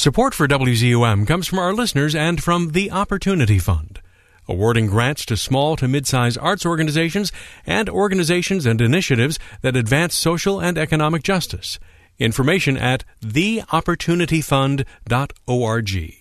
Support for WZUM comes from our listeners and from the Opportunity Fund, awarding grants to small to mid-size arts organizations and initiatives that advance social and economic justice. Information at theopportunityfund.org.